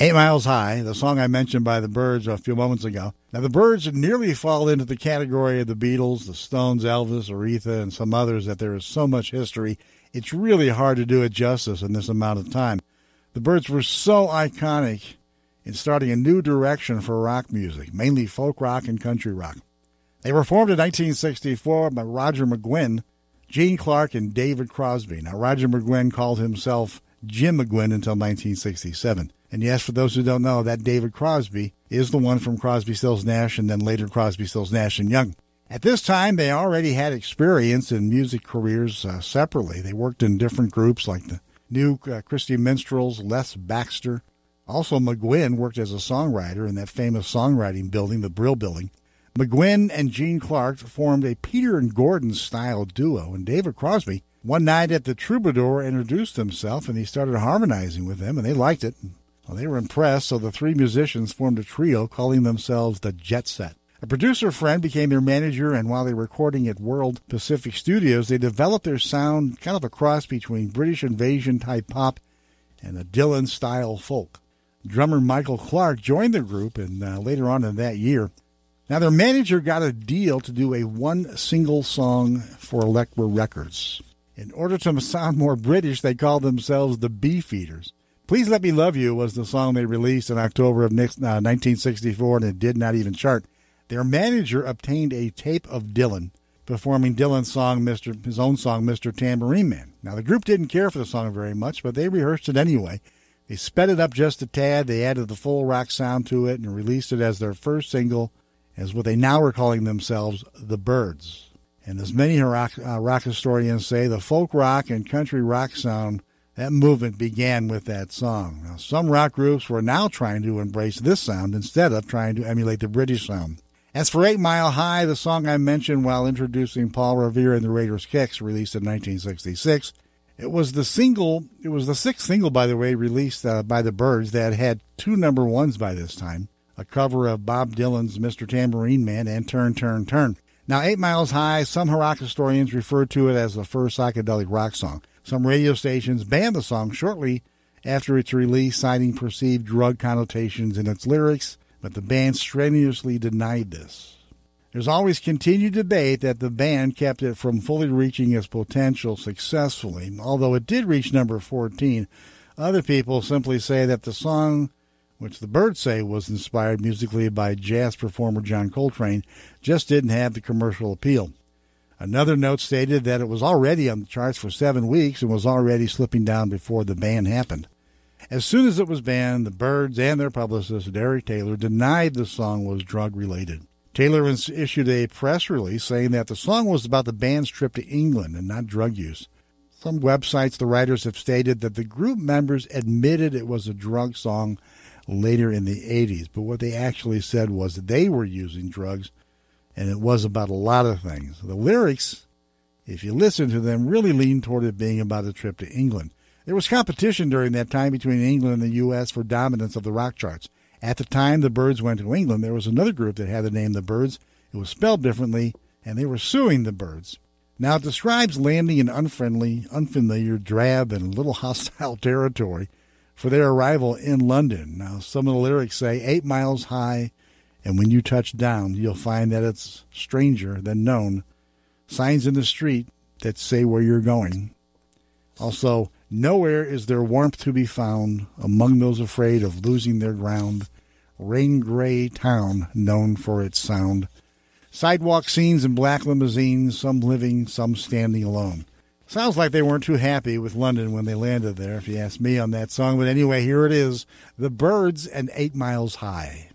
8 Miles High, the song I mentioned by the Byrds a few moments ago. Now, the Byrds nearly fall into the category of the Beatles, the Stones, Elvis, Aretha, and some others that there is so much history, it's really hard to do it justice in this amount of time. The Byrds were so iconic in starting a new direction for rock music, mainly folk rock and country rock. They were formed in 1964 by Roger McGuinn, Gene Clark, and David Crosby. Now, Roger McGuinn called himself Jim McGuinn until 1967. And yes, for those who don't know, that David Crosby is the one from Crosby, Stills, Nash, and then later Crosby, Stills, Nash, and Young. At this time, they already had experience in music careers separately. They worked in different groups like the New Christy Minstrels, Les Baxter. Also, McGuinn worked as a songwriter in that famous songwriting building, the Brill Building. McGuinn and Gene Clark formed a Peter and Gordon-style duo, and David Crosby, one night at the Troubadour, introduced himself, and he started harmonizing with them, and they liked it. Well, they were impressed, so the three musicians formed a trio calling themselves the Jet Set. A producer friend became their manager, and while they were recording at World Pacific Studios, they developed their sound kind of a cross between British Invasion-type pop and a Dylan-style folk. Drummer Michael Clark joined the group, and later on in that year, now their manager got a deal to do a one single song for Elektra Records. In order to sound more British, they called themselves the Beefeaters. Please Let Me Love You was the song they released in October of 1964, and it did not even chart. Their manager obtained a tape of Dylan performing Dylan's song, his own song, Mr. Tambourine Man. Now, the group didn't care for the song very much, but they rehearsed it anyway. They sped it up just a tad. They added the full rock sound to it and released it as their first single, as what they now are calling themselves, the Byrds. And as many rock historians say, the folk rock and country rock sound, that movement began with that song. Now, some rock groups were now trying to embrace this sound instead of trying to emulate the British sound. As for 8 Mile High, the song I mentioned while introducing Paul Revere and the Raiders' Kicks, released in 1966, it was the sixth single, by the way, released by the Byrds that had two number ones by this time, a cover of Bob Dylan's Mr. Tambourine Man and Turn, Turn, Turn. Now, 8 Miles High, some rock historians refer to it as the first psychedelic rock song. Some radio stations banned the song shortly after its release, citing perceived drug connotations in its lyrics, but the band strenuously denied this. There's always continued debate that the band kept it from fully reaching its potential successfully. Although it did reach number 14, other people simply say that the song, which the Byrds say was inspired musically by jazz performer John Coltrane, just didn't have the commercial appeal. Another note stated that it was already on the charts for 7 weeks and was already slipping down before the ban happened. As soon as it was banned, the Byrds and their publicist, Derek Taylor, denied the song was drug-related. Taylor issued a press release saying that the song was about the band's trip to England and not drug use. Some websites, the writers have stated that the group members admitted it was a drug song later in the 80s, but what they actually said was that they were using drugs, and it was about a lot of things. The lyrics, if you listen to them, really lean toward it being about a trip to England. There was competition during that time between England and the U.S. for dominance of the rock charts. At the time the Byrds went to England, there was another group that had the name The Byrds. It was spelled differently, and they were suing the Byrds. Now, it describes landing in unfamiliar, drab, and a little hostile territory for their arrival in London. Now, some of the lyrics say, 8 miles high, and when you touch down, you'll find that it's stranger than known. Signs in the street that say where you're going. Also, nowhere is there warmth to be found among those afraid of losing their ground. Rain-gray town known for its sound. Sidewalk scenes in black limousines, some living, some standing alone. Sounds like they weren't too happy with London when they landed there, if you ask me on that song. But anyway, here it is, The Byrds and 8 Miles High.